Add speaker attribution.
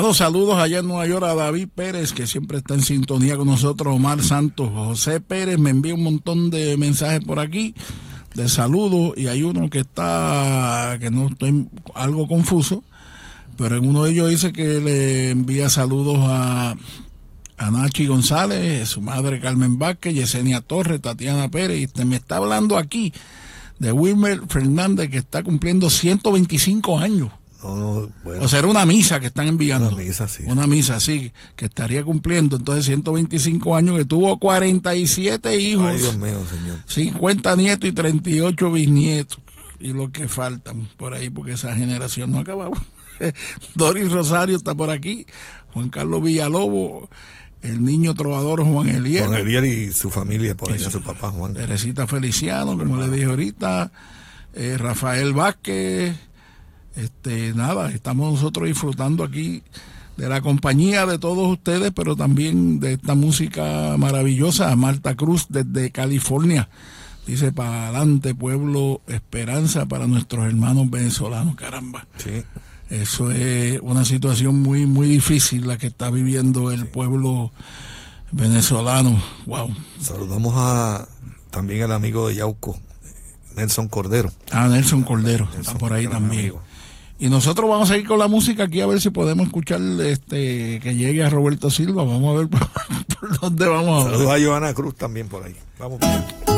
Speaker 1: Bueno, saludos allá en Nueva York a David Pérez, que siempre está en sintonía con nosotros, Omar Santos, José Pérez me envía un montón de mensajes por aquí, de saludos, y hay uno que no estoy algo confuso, pero en uno de ellos dice que le envía saludos a Nachi González, su madre Carmen Vázquez, Yesenia Torres, Tatiana Pérez, y me está hablando aquí de Wilmer Fernández, que está cumpliendo 125 años.
Speaker 2: No, bueno.
Speaker 1: O sea, era una misa que están enviando.
Speaker 2: Una misa,
Speaker 1: sí, que estaría cumpliendo. Entonces, 125 años, que tuvo 47 hijos.
Speaker 2: Ay, Dios mío, señor.
Speaker 1: 50 nietos y 38 bisnietos. Y lo que faltan por ahí, porque esa generación no ha acabado. Doris Rosario está por aquí. Juan Carlos Villalobos. El niño trovador Juan Eliel.
Speaker 2: Juan Eliel y su familia, por allá, su papá Juan.
Speaker 1: Teresita Feliciano, como le dije ahorita. Rafael Vázquez. Nada, estamos nosotros disfrutando aquí de la compañía de todos ustedes, pero también de esta música maravillosa. Marta Cruz desde California dice: para adelante, pueblo, esperanza para nuestros hermanos venezolanos. Caramba,
Speaker 2: sí.
Speaker 1: Eso es una situación muy, muy difícil la que está viviendo el pueblo venezolano. Wow.
Speaker 2: Saludamos también al amigo de Yauco, Nelson Cordero.
Speaker 1: Nelson Cordero, está por ahí también. Amigo. Y nosotros vamos a seguir con la música aquí, a ver si podemos escuchar que llegue a Roberto Silva. Vamos a ver por dónde vamos a ver.
Speaker 2: Saludos a Joana Cruz también por ahí. Vamos.